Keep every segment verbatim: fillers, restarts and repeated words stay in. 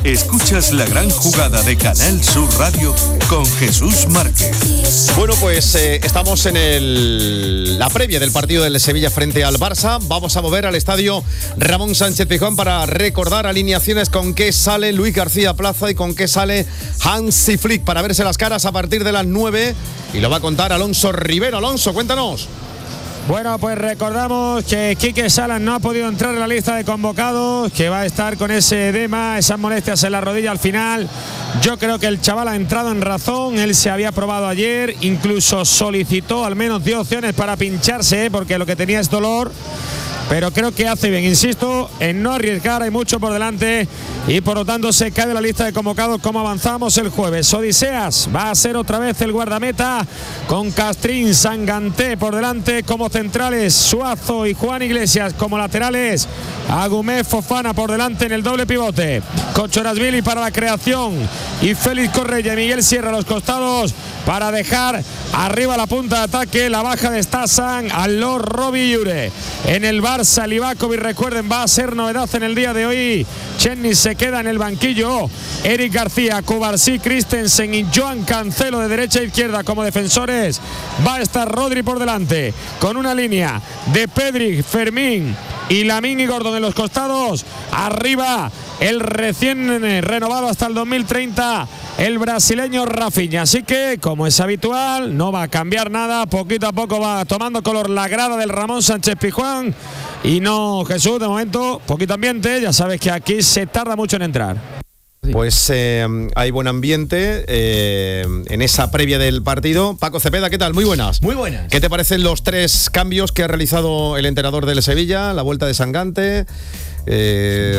Escuchas la gran jugada de Canal Sur Radio con Jesús Márquez. Bueno, pues eh, estamos en el, la previa del partido del Sevilla frente al Barça. Vamos a mover al estadio Ramón Sánchez Pizjuán para recordar alineaciones con qué sale Luis García Plaza y con qué sale Hansi Flick para verse las caras a partir de las nueve. Y lo va a contar Alonso Rivero. Alonso, cuéntanos. Bueno, pues recordamos que Quique Salas no ha podido entrar en la lista de convocados, que va a estar con ese edema, esas molestias en la rodilla al final. Yo creo que el chaval ha entrado en razón, él se había probado ayer, incluso solicitó, al menos dio opciones para pincharse, porque lo que tenía es dolor. Pero creo que hace bien, insisto, en no arriesgar, hay mucho por delante y por lo tanto se cae de la lista de convocados como avanzamos el jueves. Odiseas va a ser otra vez el guardameta con Castrín, Sanganté por delante como centrales, Suazo y Juan Iglesias como laterales, Agumé, Fofana por delante en el doble pivote, Cochorasvili para la creación y Félix Correia y Miguel Sierra a los costados para dejar arriba la punta de ataque, la baja de Stasan a los Robillure. En el Barça, Livakovic, recuerden, va a ser novedad en el día de hoy. Chenny se queda en el banquillo. Eric García, Cubarsí, Christensen y Joan Cancelo de derecha e izquierda como defensores. Va a estar Rodri por delante, con una línea de Pedri, Fermín y Lamine y Gordon en los costados. Arriba, el recién renovado hasta el dos mil treinta, el brasileño Rafinha. Así que, como es habitual, no va a cambiar nada. Poquito a poco va tomando color la grada del Ramón Sánchez Pizjuán. Y no, Jesús, de momento, poquito ambiente. Ya sabes que aquí se tarda mucho en entrar. Pues eh, hay buen ambiente eh, en esa previa del partido. Paco Cepeda, ¿qué tal? Muy buenas. Muy buenas. ¿Qué te parecen los tres cambios que ha realizado el entrenador del Sevilla? La vuelta de Sangante, eh,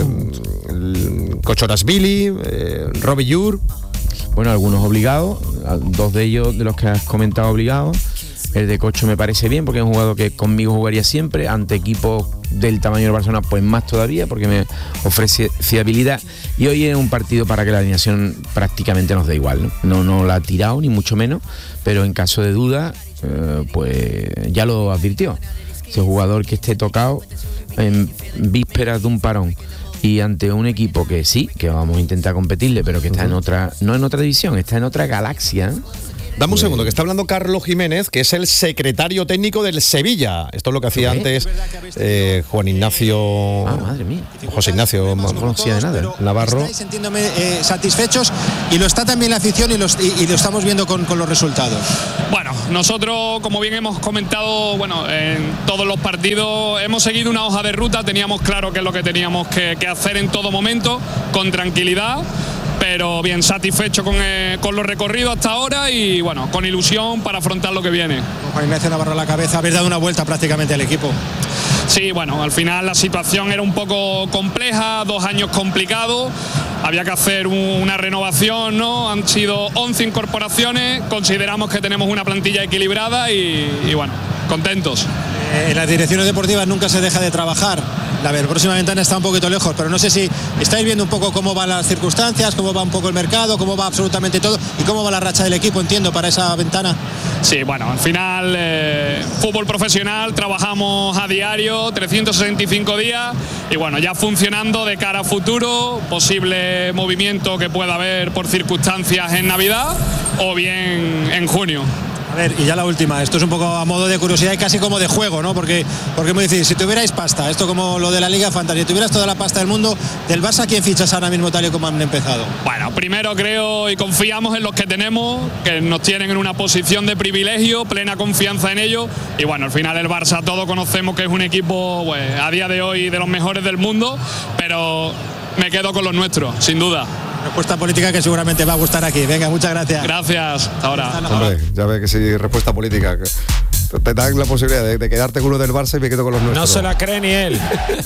Cochorasvili, eh, Robillure. Bueno, algunos obligados, dos de ellos de los que has comentado obligados. El de Cocho me parece bien porque es un jugador que conmigo jugaría siempre, ante equipos del tamaño del Barcelona pues más todavía porque me ofrece fiabilidad, y hoy es un partido para que la alineación prácticamente nos dé igual, no, no, no la ha tirado ni mucho menos, pero en caso de duda eh, pues ya lo advirtió, ese jugador que esté tocado en vísperas de un parón y ante un equipo que sí, que vamos a intentar competirle, pero que está en otra, no en otra división, está en otra galaxia. Dame un segundo, que está hablando Carlos Jiménez, que es el secretario técnico del Sevilla. Esto es lo que hacía ¿Sí? antes eh, Juan Ignacio... Ah, madre mía. José Ignacio, no conocía de nada. Navarro. Estáis sintiéndome eh, satisfechos y lo está también la afición y, los, y, y lo estamos viendo con, con los resultados. Bueno, nosotros, como bien hemos comentado, bueno, en todos los partidos hemos seguido una hoja de ruta, teníamos claro qué es lo que teníamos que, que hacer en todo momento, con tranquilidad, pero bien satisfecho con, eh, con los recorridos hasta ahora y bueno, con ilusión para afrontar lo que viene. Juan Ignacio Navarro a la cabeza, habéis dado una vuelta prácticamente al equipo. Sí, bueno, al final la situación era un poco compleja, dos años complicados, había que hacer un, una renovación, ¿no? Han sido once incorporaciones, consideramos que tenemos una plantilla equilibrada y, y bueno, contentos. Eh, en las direcciones deportivas nunca se deja de trabajar. La ver, próxima ventana está un poquito lejos, pero no sé si estáis viendo un poco cómo van las circunstancias, cómo va un poco el mercado, cómo va absolutamente todo y cómo va la racha del equipo, entiendo, para esa ventana. Sí, bueno, al final, eh, fútbol profesional, trabajamos a diario, trescientos sesenta y cinco días y bueno, ya funcionando de cara a futuro, posible movimiento que pueda haber por circunstancias en Navidad o bien en junio. A ver, y ya la última, esto es un poco a modo de curiosidad y casi como de juego, ¿no? Porque, porque me decís, si tuvierais pasta, esto como lo de la Liga Fantasy, si tuvieras toda la pasta del mundo, del Barça, ¿quién fichas ahora mismo tal y como han empezado? Bueno, primero creo y confiamos en los que tenemos, que nos tienen en una posición de privilegio, plena confianza en ellos, y bueno, al final el Barça todos conocemos que es un equipo, pues, a día de hoy de los mejores del mundo, pero me quedo con los nuestros, sin duda. Respuesta política que seguramente va a gustar aquí. Venga, muchas gracias. Gracias, hasta ahora. Hombre, ya ve que sí, respuesta política. Te dan la posibilidad de, de quedarte con uno del Barça y me quedo con los nuestros. No se la cree ni él.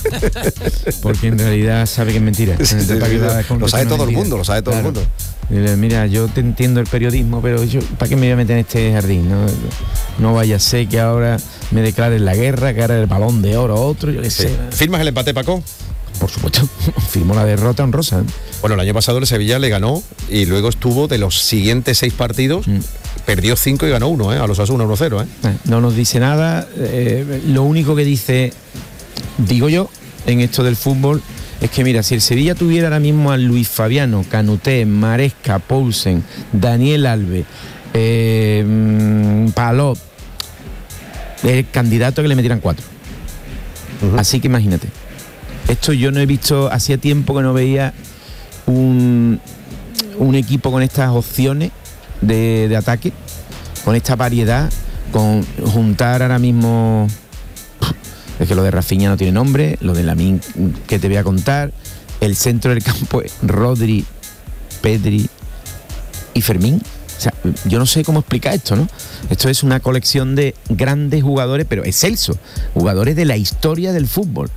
Porque en realidad sabe que es mentira. Sí, sí, sí, sí. Lo sabe todo el mundo, lo sabe todo claro. el mundo. Dile, mira, yo te entiendo el periodismo, pero yo, ¿para qué me voy a meter en este jardín? No, no vaya a ser que ahora me declaren la guerra, que ahora el balón de oro otro, yo qué sí. sé. ¿Firmas el empate, Paco? Por supuesto, firmó la derrota honrosa. Bueno, el año pasado el Sevilla le ganó y luego estuvo de los siguientes seis partidos, mm. perdió cinco y ganó uno, ¿eh? A los Osasuna uno cero. ¿eh? No nos dice nada, eh, lo único que dice, digo yo, en esto del fútbol, Es que mira, si el Sevilla tuviera ahora mismo a Luis Fabiano, Canuté, Maresca, Poulsen, Daniel Alves, eh, Palop, el candidato a que le metieran cuatro. Uh-huh. Así que imagínate. Esto yo no he visto, hacía tiempo que no veía un, un equipo con estas opciones de, de ataque, con esta variedad, con juntar ahora mismo. Es que lo de Rafinha no tiene nombre, lo de Lamine que te voy a contar, el centro del campo es Rodri, Pedri y Fermín. O sea, yo no sé cómo explicar esto, ¿no? Esto es una colección de grandes jugadores, pero excelsos, jugadores de la historia del fútbol.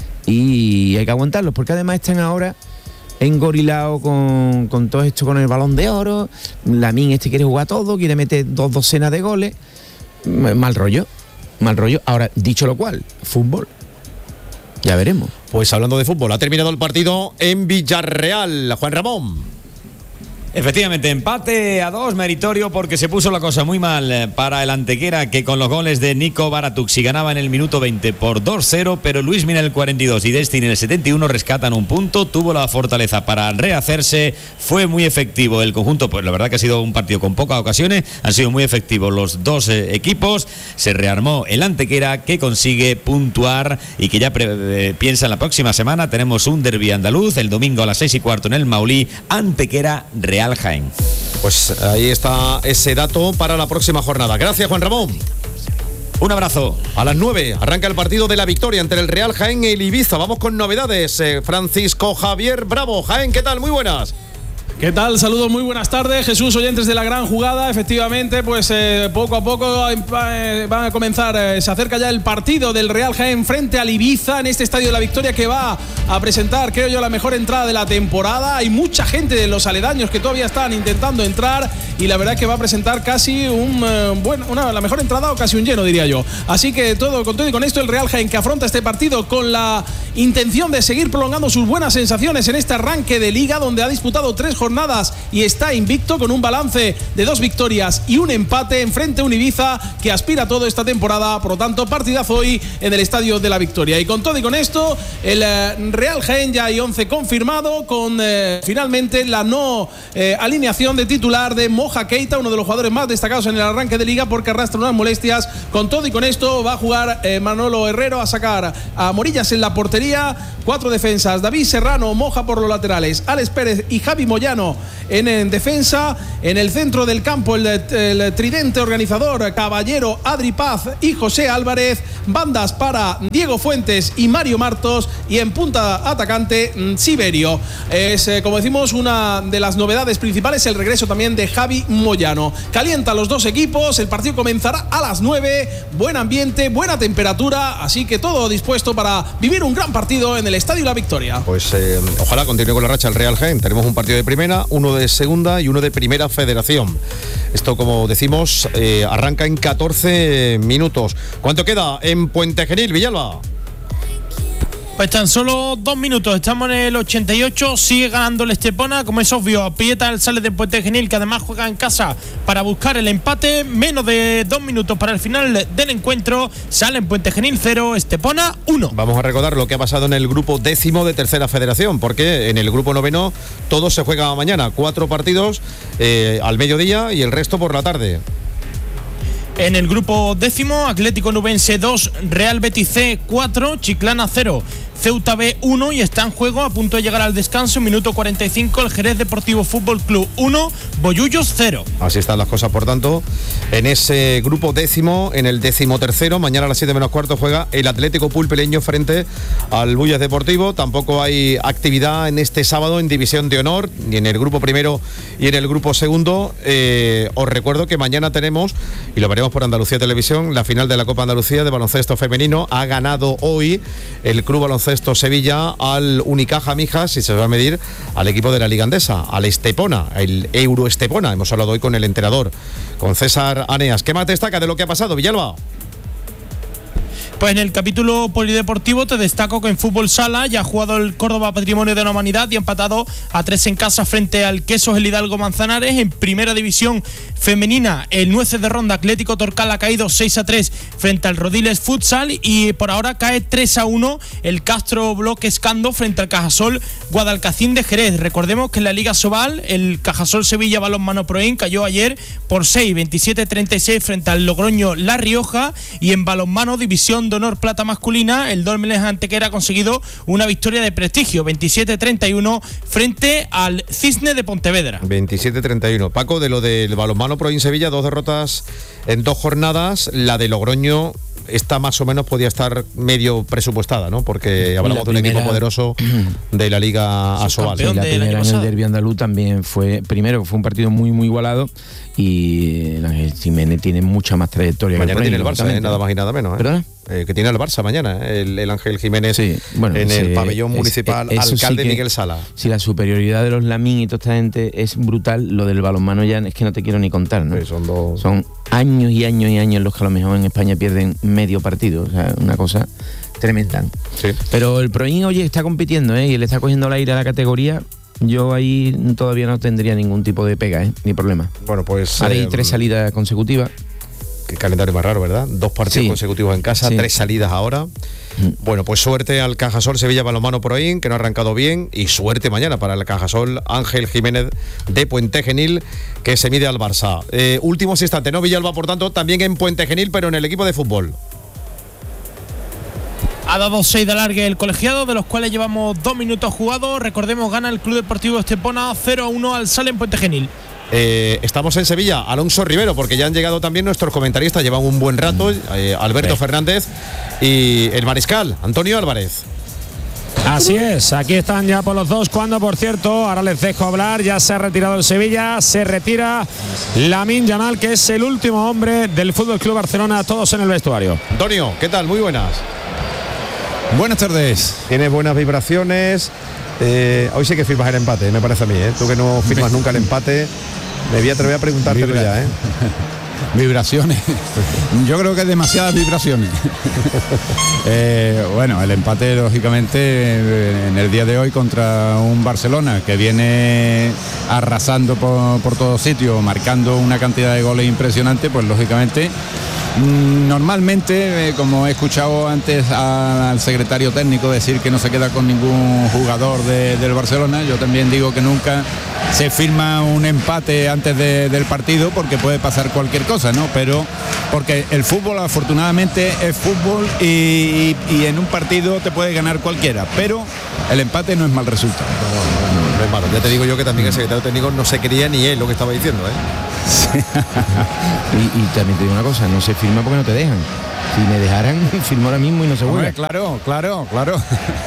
Y hay que aguantarlos, porque además están ahora engorilados con, con todo esto, con el Balón de Oro. Lamine este quiere jugar todo, quiere meter dos docenas de goles. Mal rollo. Mal rollo. Ahora, dicho lo cual, fútbol, ya veremos. Pues hablando de fútbol, ha terminado el partido en Villarreal. Juan Ramón. Efectivamente, empate a dos, meritorio, porque se puso la cosa muy mal para el Antequera, que con los goles de Nico Baratuxi ganaba en el minuto veinte por dos cero, pero Luis Mina en el cuarenta y dos y Destiny en el setenta y uno rescatan un punto. Tuvo la fortaleza para rehacerse, fue muy efectivo el conjunto, pues la verdad que ha sido un partido con pocas ocasiones, han sido muy efectivos los dos eh, equipos. Se rearmó el Antequera, que consigue puntuar y que ya pre- eh, piensa en la próxima semana. Tenemos un derbi andaluz el domingo a las seis y cuarto en el Maulí, Antequera Real Jaén. Pues ahí está ese dato para la próxima jornada. Gracias, Juan Ramón. Un abrazo. A las nueve arranca el partido de la victoria entre el Real Jaén y el Ibiza. Vamos con novedades. Eh, Francisco Javier Bravo. Jaén, ¿qué tal? Muy buenas. ¿Qué tal? Saludos, muy buenas tardes, Jesús, oyentes de la gran jugada. Efectivamente, pues eh, poco a poco eh, van a comenzar, eh, se acerca ya el partido del Real Jaén frente al Ibiza en este Estadio de la Victoria, que va a presentar, creo yo, la mejor entrada de la temporada. Hay mucha gente de los aledaños que todavía están intentando entrar y la verdad es que va a presentar casi un eh, bueno, una, la mejor entrada o casi un lleno, diría yo. Así que todo con todo y con esto, el Real Jaén, que afronta este partido con la intención de seguir prolongando sus buenas sensaciones en este arranque de liga, donde ha disputado tres jornadas jornadas y está invicto con un balance de dos victorias y un empate enfrente a un Ibiza que aspira a todo esta temporada. Por lo tanto, partidazo hoy en el Estadio de la Victoria. Y con todo y con esto, el eh, Real Jaén ya hay once confirmado, con eh, finalmente la no eh, alineación de titular de Moja Keita, uno de los jugadores más destacados en el arranque de liga porque arrastra unas molestias. Con todo y con esto va a jugar eh, Manolo Herrero a sacar a Morillas en la portería, cuatro defensas, David Serrano, Moja por los laterales, Alex Pérez y Javi Moyano en, en defensa. En el centro del campo el, el tridente organizador, Caballero, Adri Paz y José Álvarez, bandas para Diego Fuentes y Mario Martos, y en punta atacante Siberio. Es, eh, como decimos, una de las novedades principales, el regreso también de Javi Moyano. Calienta los dos equipos, el partido comenzará a las nueve, buen ambiente, buena temperatura, así que todo dispuesto para vivir un gran partido en el Estadio La Victoria. Pues eh, ojalá continúe con la racha el Real Jaén. Tenemos un partido de primera, uno de segunda y uno de primera federación. Esto, como decimos, eh, arranca en catorce minutos. ¿Cuánto queda en Puente Genil, Villalba? Pues tan solo dos minutos, estamos en el ochenta y ocho, sigue ganando el Estepona, como es obvio, aprieta sale de Puente Genil, que además juega en casa para buscar el empate. Menos de dos minutos para el final del encuentro, sale en Puente Genil cero, Estepona uno. Vamos a recordar lo que ha pasado en el grupo décimo de tercera federación, porque en el grupo noveno todo se juega mañana, cuatro partidos eh, al mediodía y el resto por la tarde. En el grupo décimo, Atlético Nubense dos, Real Betis C cuatro, Chiclana cero, Ceuta B uno, y está en juego a punto de llegar al descanso, minuto cuarenta y cinco, el Jerez Deportivo Fútbol Club uno, Bollullos cero. Así están las cosas, por tanto, en ese grupo décimo, en el décimo tercero, mañana a las siete menos cuarto juega el Atlético Pulpeleño frente al Bullas Deportivo. Tampoco hay actividad en este sábado en División de Honor, ni en el grupo primero y en el grupo segundo. Eh, os recuerdo que mañana tenemos, y lo veremos por Andalucía Televisión, la final de la Copa Andalucía de baloncesto femenino. Ha ganado hoy el Club Baloncesto Sevilla al Unicaja Mijas y se va a medir al equipo de la Liga Andesa, al Estepona, el Euro Estepona. Hemos hablado hoy con el entrenador, con César Aneas. ¿Qué más destaca de lo que ha pasado, Villalba? Pues en el capítulo polideportivo te destaco que en fútbol sala ya ha jugado el Córdoba Patrimonio de la Humanidad y ha empatado a tres en casa frente al Quesos el Hidalgo Manzanares. En primera división femenina, el Nueces de Ronda Atlético Torcal ha caído seis a tres frente al Rodiles Futsal y por ahora cae tres a uno el Castro Bloque Escando frente al Cajasol Guadalcacín de Jerez. Recordemos que en la Liga Sobal el Cajasol Sevilla Balonmano Proin cayó ayer por seis, veintisiete treinta y seis frente al Logroño La Rioja, y en balonmano División de Honor Plata Masculina el Dólmenes Antequera ha conseguido una victoria de prestigio, veintisiete treinta y uno frente al Cisne de Pontevedra. veintisiete treinta y uno. Paco, de lo del balonmano Proin Sevilla, dos derrotas en dos jornadas. La de Logroño esta más o menos podía estar medio presupuestada, ¿no? Porque hablamos de un equipo poderoso de la Liga Asobal. Y la primera en el derbi andaluz también fue, primero fue un partido muy muy igualado, y el Ángel Jiménez tiene mucha más trayectoria. Mañana tiene el Barça, ¿eh? Nada más y nada menos, ¿eh? ¿Perdona? Eh, que tiene el Barça mañana, ¿eh? el, el Ángel Jiménez, sí, bueno, en sí, el pabellón es, municipal, es, alcalde sí que, Miguel Sala. Si la superioridad de los Lamín y toda esta gente es brutal, lo del balonmano ya es que no te quiero ni contar, ¿no? Sí, son, dos... son años y años y años los que a lo mejor en España pierden medio partido, o sea, una cosa tremenda. Sí. Pero el Proin, oye, está compitiendo, ¿eh? Y le está cogiendo el aire a la categoría. Yo ahí todavía no tendría ningún tipo de pega, ¿eh? Ni problema. Bueno, pues ahora hay eh, tres salidas consecutivas. Qué calendario más raro, ¿verdad? Dos partidos sí. consecutivos en casa, sí. tres salidas ahora. Mm. Bueno, pues suerte al Cajasol Sevilla Balonmano Proin, que no ha arrancado bien, y suerte mañana para el Cajasol Ángel Jiménez de Puente Genil, que se mide al Barça. Eh, últimos instantes, ¿no? Villalba, por tanto, también en Puente Genil, pero en el equipo de fútbol. Ha dado seis de alargue el colegiado, de los cuales llevamos dos minutos jugados. Recordemos, gana el Club Deportivo Estepona cero a uno al Sal en Puente Genil. Eh, estamos en Sevilla, Alonso Rivero, porque ya han llegado también nuestros comentaristas, llevan un buen rato, eh, Alberto sí. Fernández y el mariscal, Antonio Álvarez. Así es, aquí están ya por los dos, cuando por cierto, ahora les dejo hablar, ya se ha retirado el Sevilla, se retira Lamine Yamal, que es el último hombre del F C Barcelona, todos en el vestuario. Antonio, ¿qué tal? Muy buenas. Buenas tardes. Tienes buenas vibraciones. Eh, hoy sí que firmas el empate, me parece a mí, ¿eh? Tú que no firmas nunca el empate, me voy a atrever a preguntártelo Vibra. ya, ¿eh? Vibraciones. Yo creo que demasiadas vibraciones. eh, bueno, el empate, lógicamente, en el día de hoy contra un Barcelona que viene arrasando por, por todos sitios, marcando una cantidad de goles impresionante, pues lógicamente... Normalmente, eh, como he escuchado antes a, al secretario técnico decir que no se queda con ningún jugador de, del Barcelona, yo también digo que nunca se firma un empate antes de, del partido, porque puede pasar cualquier cosa, ¿no? Pero porque el fútbol afortunadamente es fútbol y, y, y en un partido te puede ganar cualquiera, pero el empate no es mal resultado. No, no, no, no es malo. Ya te digo yo que también el secretario técnico no se creía ni él lo que estaba diciendo, ¿eh? Sí. y, y también te digo una cosa, no se firma porque no te dejan. Si me dejaran, firmo ahora mismo y no se vuelve. Claro, claro, claro.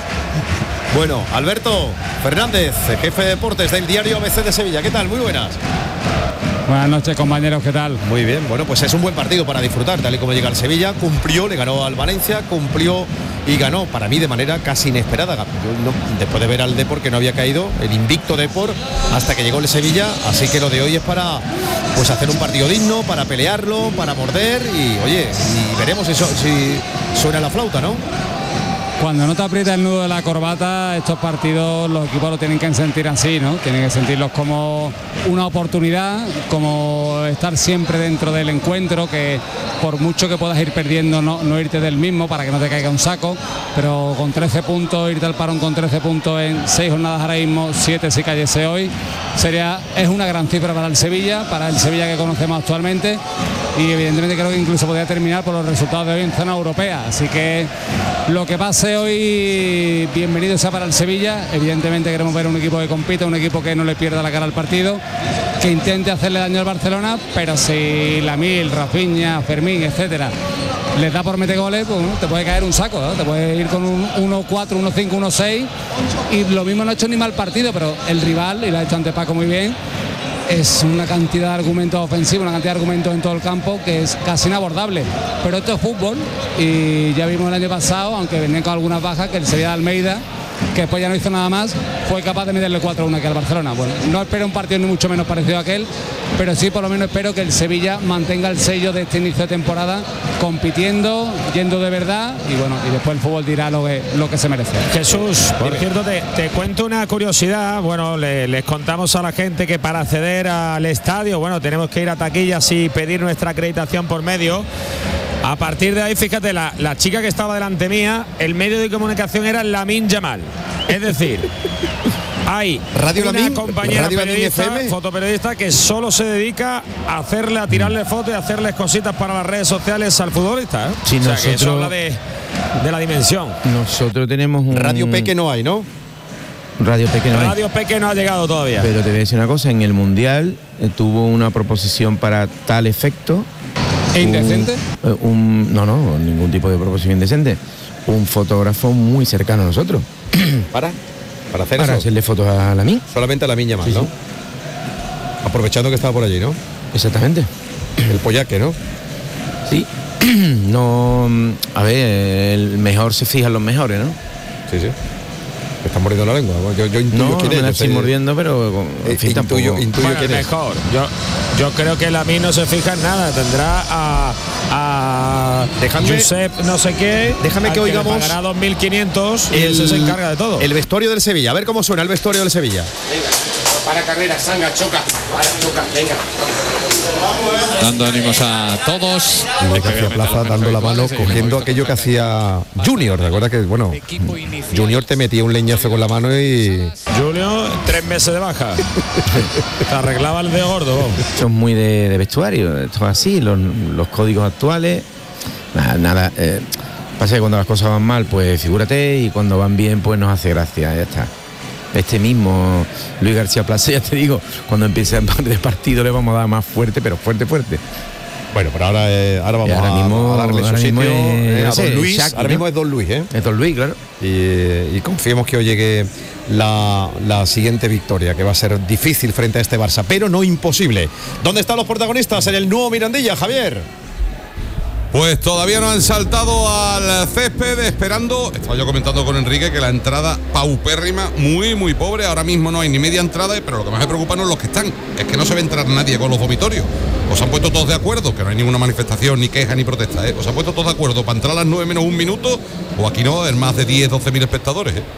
Bueno, Alberto Fernández, jefe de deportes del diario A B C de Sevilla. ¿Qué tal? Muy buenas. Buenas noches, compañeros, ¿qué tal? Muy bien, bueno, pues es un buen partido para disfrutar, tal y como llega el Sevilla, cumplió, le ganó al Valencia, cumplió y ganó, para mí, de manera casi inesperada. Yo no, después de ver al Depor, que no había caído, el invicto Depor, hasta que llegó el Sevilla, así que lo de hoy es para pues hacer un partido digno, para pelearlo, para morder y, oye, y veremos si, si suena la flauta, ¿no? Cuando no te aprieta el nudo de la corbata, estos partidos los equipos lo tienen que sentir así, ¿no? Tienen que sentirlos como una oportunidad, como estar siempre dentro del encuentro, que por mucho que puedas ir perdiendo, no, no irte del mismo para que no te caiga un saco, pero con trece puntos, irte al parón con trece puntos en seis jornadas ahora mismo, siete si cayese hoy, sería, es una gran cifra para el Sevilla, para el Sevilla que conocemos actualmente, y evidentemente creo que incluso podría terminar por los resultados de hoy en zona europea, así que lo que pase hoy, bienvenido sea para el Sevilla. Evidentemente queremos ver un equipo que compita, un equipo que no le pierda la cara al partido, que intente hacerle daño al Barcelona, pero si Lamil, Rafinha, Fermín, etcétera, les da por meter goles, pues te puede caer un saco, ¿no? Te puede ir con un uno cuatro, uno cinco, uno seis, y lo mismo no ha hecho ni mal partido, pero el rival, y lo ha hecho ante Paco muy bien, es una cantidad de argumentos ofensivos, una cantidad de argumentos en todo el campo que es casi inabordable. Pero esto es fútbol y ya vimos el año pasado, aunque venían con algunas bajas, que el Sevilla de Almeida, que después ya no hizo nada más, fue capaz de meterle cuatro a uno aquí al Barcelona. Bueno, no espero un partido ni mucho menos parecido a aquel, pero sí por lo menos espero que el Sevilla mantenga el sello de este inicio de temporada, compitiendo, yendo de verdad, y bueno, y después el fútbol dirá lo que, lo que se merece. Jesús, por cierto, te, te cuento una curiosidad. Bueno, le, les contamos a la gente que para acceder al estadio, bueno, tenemos que ir a taquillas y pedir nuestra acreditación por medio. A partir de ahí, fíjate, la, la chica que estaba delante mía, el medio de comunicación era Lamine Yamal. Es decir, hay Radio una Lamine, compañera Radio periodista, Lamine F M, fotoperiodista, que solo se dedica a hacerle, a tirarle fotos y a hacerles cositas para las redes sociales al futbolista, ¿eh? Sí, o sea, nosotros, que eso habla de, de la dimensión. Nosotros tenemos un... Radio Peque no hay, ¿no? Radio Peque no hay. Radio Peque no ha llegado todavía. Pero te voy a decir una cosa, en el Mundial eh, tuvo una proposición para tal efecto. ¿E indecente? Un, eh, un, no, no, ningún tipo de proposición indecente. Un fotógrafo muy cercano a nosotros. ¿Para? ¿Para hacer Para eso? hacerle fotos a Lamine. Solamente a Lamine Yamal, Sí, ¿no? sí. Aprovechando que estaba por allí, ¿no? Exactamente. El pollaque, ¿no? Sí. No, a ver, el mejor se fija en los mejores, ¿no? Sí, sí. Me están mordiendo la lengua. Yo, yo intuyo No, quién no me es. la yo estoy sé- mordiendo, pero en Eh, fin, intuyo, tampoco. intuyo Bueno, quién es. mejor. Yo, yo creo que Lamine no se fija en nada. Tendrá a, a Dejadme- Josep no sé qué. déjame al que le oigamos pagará dos mil quinientos y ese se encarga de todo. El vestuario del Sevilla. A ver cómo suena el vestuario del Sevilla. Para carrera, Sanga, choca. Para, choca, venga. Dando ánimos a todos. Luis García Plaza dando la mano, cogiendo aquello que hacía Junior. ¿Recuerdas que, bueno, Junior te metía un leñazo con la mano y... Julio, tres meses de baja. Te arreglaba el dedo gordo. vamos. Esto es muy de, de vestuario, esto es así, los, los códigos actuales, nada, nada eh, pasa que cuando las cosas van mal, pues figúrate, y cuando van bien, pues nos hace gracia, ya está. Este mismo Luis García Plaza, ya te digo, cuando empiece el partido le vamos a dar más fuerte, pero fuerte, fuerte. Bueno, pero ahora, eh, ahora vamos ahora a, mismo- a darle su ahora mismo sitio es- eh, a ese, Don Luis. Shaq, ahora ¿no? mismo es Don Luis, ¿eh? Es Don Luis, claro. Y, y confiemos que hoy llegue la, la siguiente victoria, que va a ser difícil frente a este Barça, pero no imposible. ¿Dónde están los protagonistas en el nuevo Mirandilla, Javier? Pues todavía no han saltado al césped, esperando. Estaba yo comentando con Enrique que la entrada paupérrima, muy, muy pobre. Ahora mismo no hay ni media entrada, pero lo que más me preocupa no es los que están. Es que no se ve entrar nadie con los vomitorios. Os han puesto todos de acuerdo, que no hay ninguna manifestación, ni queja, ni protesta, ¿eh? Os han puesto todos de acuerdo para entrar a las nueve menos un minuto, o aquí no, en más de diez, doce mil espectadores, ¿eh?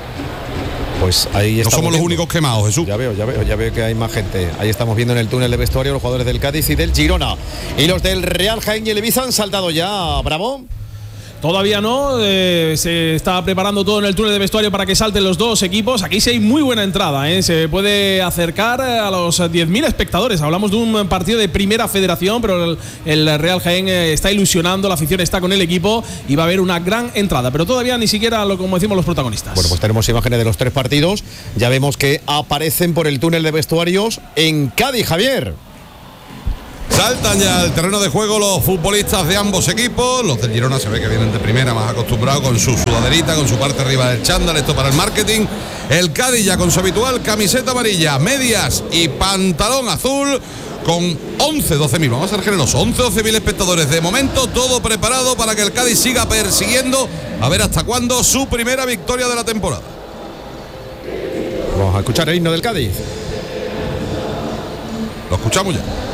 Pues ahí No estamos somos los viendo. únicos quemados, Jesús. Ya veo, ya veo, ya veo que hay más gente. Ahí estamos viendo en el túnel de vestuario los jugadores del Cádiz y del Girona. Y los del Real Jaén y el Ibiza han saltado ya, Bravo. Todavía no, eh, se está preparando todo en el túnel de vestuario para que salten los dos equipos. Aquí sí hay muy buena entrada, ¿eh? Se puede acercar a los diez mil espectadores. Hablamos de un partido de primera federación, pero el, el Real Jaén está ilusionando, la afición está con el equipo y va a haber una gran entrada. Pero todavía ni siquiera, lo, como decimos, los protagonistas. Bueno, pues tenemos imágenes de los tres partidos. Ya vemos que aparecen por el túnel de vestuarios en Cádiz, Javier. Saltan ya al terreno de juego los futbolistas de ambos equipos. Los del Girona se ve que vienen de primera, más acostumbrados, con su sudaderita, con su parte arriba del chándal, esto para el marketing. El Cádiz ya con su habitual camiseta amarilla, medias y pantalón azul, con once, doce mil, vamos a ser generosos, once, doce mil espectadores. De momento todo preparado para que el Cádiz siga persiguiendo, a ver hasta cuándo, su primera victoria de la temporada. Vamos a escuchar el himno del Cádiz. Lo escuchamos ya.